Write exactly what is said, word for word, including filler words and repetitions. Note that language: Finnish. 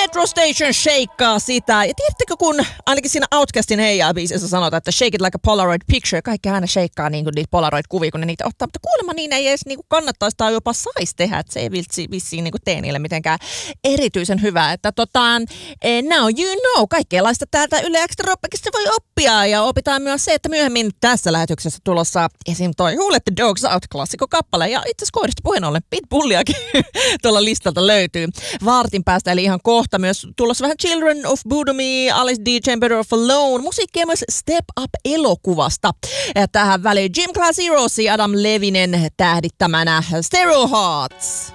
Metro Station shakeaa sitä. Ja tiedättekö, kun ainakin siinä Outcastin Heijaa-biisissä sanotaan, että shake it like a Polaroid picture. Kaikki aina shakeaa niin niitä Polaroid-kuvia, kun ne niitä ottaa. Mutta kuulemma niin ei edes niin kannattaisi tai jopa saisi tehdä. Että se ei vissiin, vissiin niin tee niille mitenkään erityisen hyvää. Että tota, now you know. Kaikkeenlaista täältä Yle Extra-ropekista voi oppia. Ja opitaan myös se, että myöhemmin tässä lähetyksessä tulossa esim. Toi Who Let the Dogs Out -klassikkokappale. Ja itse asiassa kohdista puheen ollen Pitbulliakin tuolla listalta löytyy. Vartin päästä, eli ihan kohta myös tulossa vähän Children of Bodom, Alice D. Chamber of Alone, musiikkia myös Step Up-elokuvasta. Ja tähän väliin Gym Class Heroes, Adam Levinen tähdittämänä Stereo Hearts.